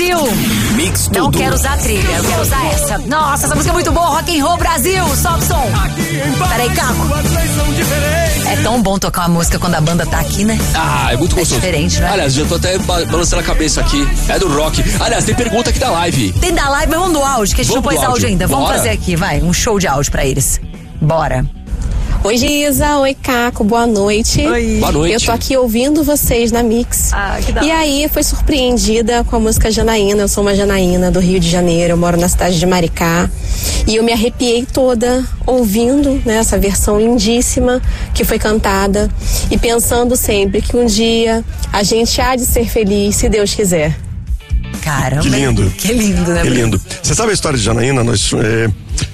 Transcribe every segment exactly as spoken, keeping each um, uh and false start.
Brasil. Mix tudo. Não quero usar a trilha, eu quero usar essa. Nossa, essa música é muito boa. Rock and Roll Brasil, sobe o som. Peraí, Caco. É tão bom tocar uma música quando a banda tá aqui, né? Ah, é muito gostoso. É diferente, né? Aliás, já tô até balançando a cabeça aqui. É do rock. Aliás, tem pergunta aqui da live. Tem da live, mas vamos do áudio, que a gente Vamos não pôs do áudio áudio. ainda. Vamos Bora. fazer aqui, vai, um show de áudio pra eles. Bora. Oi, Giza. Oi, Caco. Boa noite. Oi. Boa noite. Eu tô aqui ouvindo vocês na Mix. Ah, que da E hora. aí, foi surpreendida com a música Janaína. Eu sou uma janaína do Rio de Janeiro. Eu moro na cidade de Maricá. E eu me arrepiei toda ouvindo, né, essa versão lindíssima que foi cantada. E pensando sempre que um dia a gente há de ser feliz, se Deus quiser. Caramba. Que lindo. Que lindo, né? Que lindo. Você sabe a história de Janaína? Nós, é,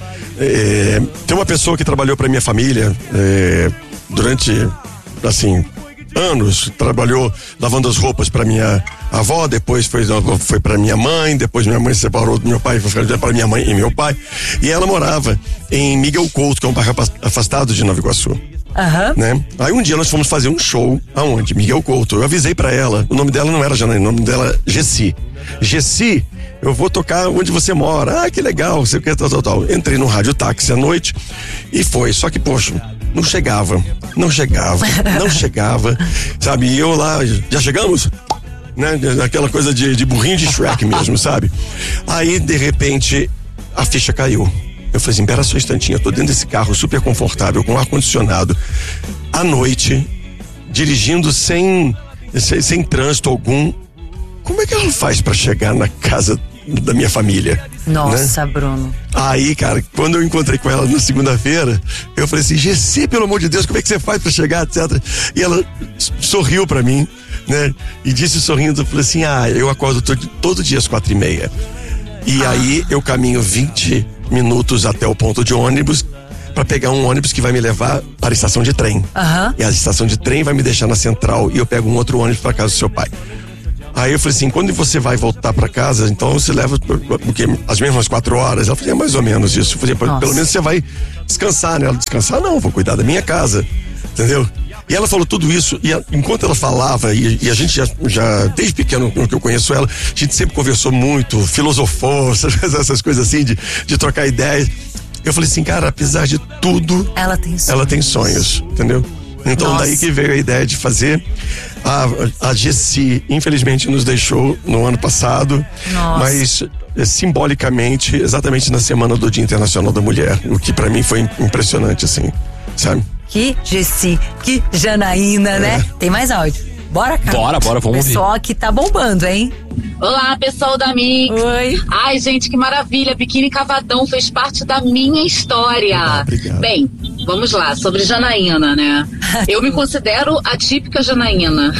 é, tem uma pessoa que trabalhou para minha família é, durante, assim, anos. Trabalhou lavando as roupas para minha avó, depois foi, foi para minha mãe, depois minha mãe se separou do meu pai, foi para minha mãe e meu pai. E ela morava em Miguel Couto, que é um bairro afastado de Nova Iguaçu. Aham. Né? Aí um dia nós fomos fazer um show aonde? Miguel Couto. Eu avisei pra ela, o nome dela não era Janaína, o nome dela é Gessi. Gessi, eu vou tocar onde você mora. Ah, que legal, você quer tal, tal, tal. Entrei no rádio táxi à noite e foi. Só que, poxa, não chegava, não chegava, não chegava, sabe? E eu lá, já chegamos? Né? Aquela coisa de, de burrinho de Shrek mesmo, sabe? Aí, de repente, a ficha caiu. Eu falei assim, pera só um instantinho, eu tô dentro desse carro super confortável, com ar-condicionado, à noite, dirigindo sem, sem, sem trânsito algum. Como é que ela faz pra chegar na casa da minha família? Nossa, né? Bruno. Aí, cara, quando eu encontrei com ela na segunda-feira, eu falei assim, Gessi, pelo amor de Deus, como é que você faz pra chegar, etcétera. E ela sorriu pra mim, né? E disse sorrindo, eu falei assim, ah, eu acordo todo, todo dia às quatro e meia. E ah. aí eu caminho vinte minutos até o ponto de ônibus para pegar um ônibus que vai me levar para a estação de trem. Aham. E a estação de trem vai me deixar na central e eu pego um outro ônibus para casa do seu pai. Aí eu falei assim, quando você vai voltar para casa, então você leva porque, as mesmas quatro horas? Ela falou, é mais ou menos isso. Eu falei, pelo menos você vai descansar, né? Ela, descansar não, vou cuidar da minha casa, entendeu? E ela falou tudo isso, e a, enquanto ela falava, e, e a gente já, já, desde pequeno que eu conheço ela, a gente sempre conversou muito, filosofou, essas coisas assim, de, de trocar ideias. Eu falei assim, cara, apesar de tudo, Ela tem sonhos. ela tem sonhos, entendeu? Então Nossa. daí que veio a ideia de fazer. A, a Gessi, infelizmente, nos deixou no ano passado, Nossa. mas é, simbolicamente, exatamente na semana do Dia Internacional da Mulher, o que pra mim foi impressionante, assim, sabe? Que Gessi, que Janaína, É. né? Tem mais áudio. Bora, cara. Bora, bora, vamos O ouvir. pessoal aqui tá bombando, hein? Olá, pessoal da Mix. Oi. Ai, gente, que maravilha. Biquíni Cavadão fez parte da minha história. Ah, obrigado. Bem, vamos lá, sobre Janaína, né? Eu me considero a típica Janaína.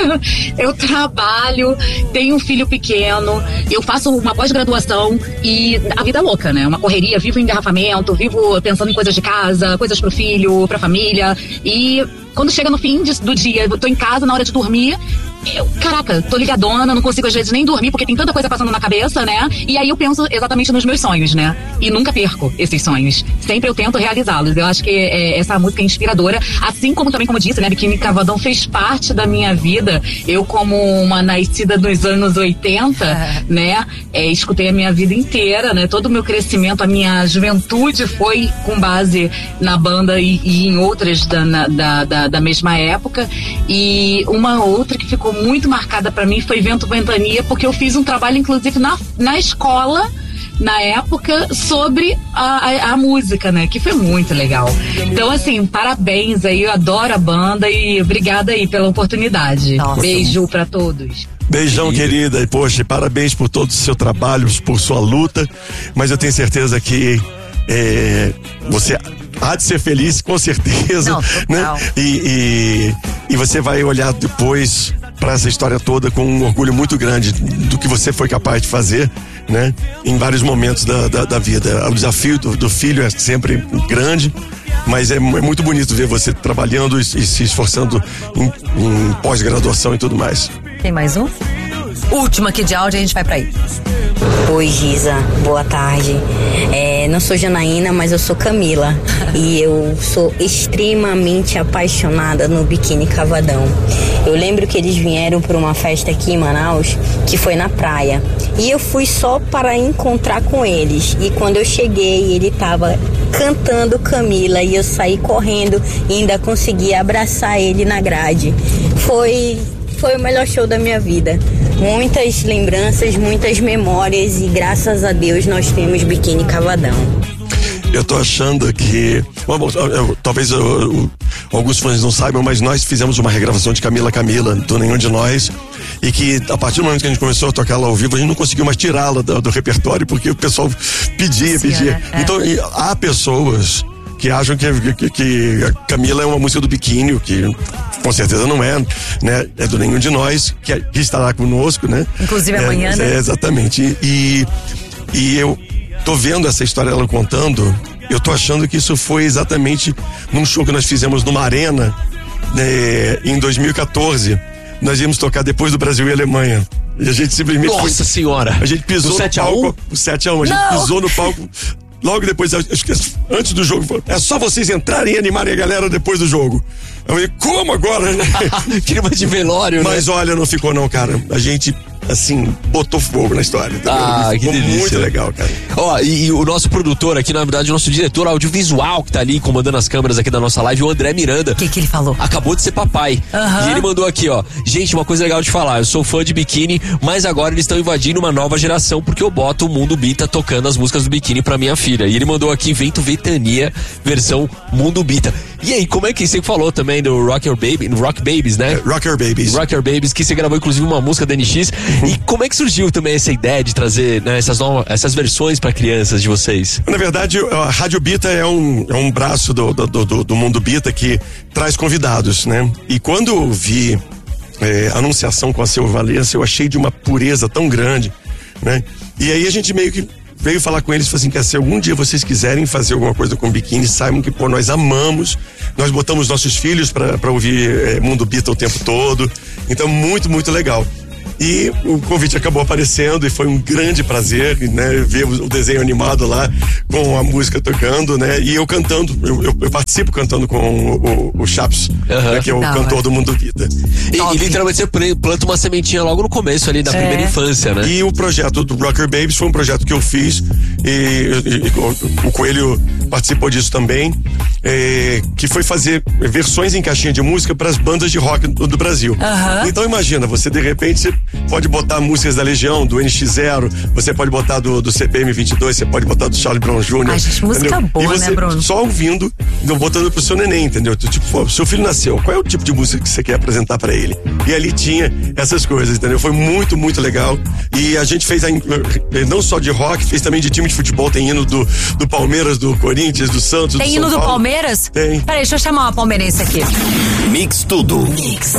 Eu trabalho, tenho um filho pequeno, eu faço uma pós-graduação e a vida é louca, né? Uma correria, vivo em engarrafamento, vivo pensando em coisas de casa, coisas pro filho, pra família. E quando chega no fim de, do dia, eu tô em casa na hora de dormir, eu, caraca, tô ligadona, não consigo às vezes nem dormir porque tem tanta coisa passando na cabeça, né? E aí eu penso exatamente nos meus sonhos, né? E nunca perco esses sonhos. Sempre eu tento realizá-los. Eu acho que é, essa música é inspiradora, assim como também, como disse, né? Biquíni Cavadão fez parte da minha vida. Eu, como uma nascida dos anos oitenta, né? É, escutei a minha vida inteira, né? Todo o meu crescimento, a minha juventude foi com base na banda e, e em outras da, na, da, da, da mesma época. E uma outra que ficou muito marcada pra mim foi Vento Ventania, porque eu fiz um trabalho, inclusive, na, na escola, na época, sobre a, a, a música, né? Que foi muito legal. Então, assim, parabéns aí, eu adoro a banda e obrigada aí pela oportunidade. Nossa. Beijo pra todos. Beijão, querida, e poxa, parabéns por todo o seu trabalho, por sua luta, mas eu tenho certeza que é, você há de ser feliz, com certeza. Não, total. Né? E, e, e você vai olhar depois para essa história toda com um orgulho muito grande do que você foi capaz de fazer, né? Em vários momentos da, da, da vida. O desafio do, do filho é sempre grande, mas é, é muito bonito ver você trabalhando e, e se esforçando em, em pós-graduação e tudo mais. Tem mais um? última aqui de áudio e a gente vai pra aí. Oi, Giza, boa tarde. É, não sou Janaína, mas eu sou Camila. E eu sou extremamente apaixonada no Biquíni Cavadão. Eu lembro que eles vieram para uma festa aqui em Manaus, que foi na praia. E eu fui só para encontrar com eles. E quando eu cheguei, ele tava cantando Camila. E eu saí correndo e ainda consegui abraçar ele na grade. Foi... Foi o melhor show da minha vida. Muitas lembranças, muitas memórias e graças a Deus nós temos Biquíni Cavadão. Eu tô achando que... Bom, eu, eu, talvez eu, eu, alguns fãs não saibam, mas nós fizemos uma regravação de Camila Camila, do Nenhum de Nós, e que a partir do momento que a gente começou a tocar ela ao vivo, a gente não conseguiu mais tirá-la do, do repertório, porque o pessoal pedia, Sim, pedia. É, é. Então, e, há pessoas que acham que, que, que a Camila é uma música do Biquíni, que com certeza não é, né? É do Nenhum de Nós, que, que estará conosco, né? Inclusive é, amanhã, né? É, exatamente. E, e eu tô vendo essa história ela contando, eu tô achando que isso foi exatamente num show que nós fizemos numa arena, né, em dois mil e quatorze. Nós íamos tocar depois do Brasil e Alemanha. E a gente simplesmente... Nossa foi, senhora! A gente pisou no palco... O sete a um. A gente Não. pisou no palco... Logo depois, acho que antes do jogo, é só vocês entrarem e animarem a galera depois do jogo. Eu falei, como agora? Clima de velório, Mas né? olha, não ficou não, cara. A gente, assim, botou fogo na história. Ah, que ficou delícia. Muito legal, cara. Ó, e, e o nosso produtor aqui, na verdade, o nosso diretor audiovisual que tá ali comandando as câmeras aqui da nossa live, o André Miranda. O que que ele falou? Acabou de ser papai. Uhum. E ele mandou aqui, ó. Gente, uma coisa legal de falar. Eu sou fã de Biquíni, mas agora eles estão invadindo uma nova geração porque eu boto o Mundo Bita tocando as músicas do Biquíni pra minha filha. E ele mandou aqui Vento Ventania, versão Mundo Bita. E aí, como é que você falou também do Rock Your Baby, Rock Babies, né? É, Rock Your Babies. Rock Your Babies, que você gravou inclusive uma música da N X. Uhum. E como é que surgiu também essa ideia de trazer, né, essas, novas, essas versões pra crianças de vocês? Na verdade, a Rádio Bita é um, é um braço do, do, do, do Mundo Bita que traz convidados, né? E quando eu vi é, a anunciação com a Silva Valença, eu achei de uma pureza tão grande, né? E aí a gente meio que veio falar com eles e falou assim, que se algum dia vocês quiserem fazer alguma coisa com Biquíni, saibam que, pô, nós amamos, nós botamos nossos filhos pra, pra ouvir é, Mundo Bita o tempo todo, então muito, muito legal. E o convite acabou aparecendo e foi um grande prazer, né, ver o desenho animado lá com a música tocando, né, e eu cantando, eu, eu, eu participo cantando com o, o, o Chaps, uhum. né, que é o Não, cantor é. do Mundo Bita. E, e literalmente você planta uma sementinha logo no começo ali da é. primeira infância, né? E o projeto do Rocker Babies foi um projeto que eu fiz e, e, e o, o Coelho participou disso também, é, que foi fazer versões em caixinha de música para as bandas de rock do, do Brasil. Uhum. Então imagina, você de repente pode botar músicas da Legião, do N X zero, você pode botar do, do C P M vinte e dois, você pode botar do Charlie Brown Júnior Ai, gente, música entendeu? boa, e você, né, Bruno? Só ouvindo, então, botando pro seu neném, entendeu? Tipo, pô, seu filho nasceu, qual é o tipo de música que você quer apresentar pra ele? E ali tinha essas coisas, entendeu? Foi muito, muito legal. E a gente fez a, não só de rock, fez também de time de futebol, tem hino do, do Palmeiras, do Corinthians, do Santos, Tem do hino São do Paulo. Palmeiras? Tem. Peraí, deixa eu chamar uma palmeirense aqui. Mix Tudo. Mix.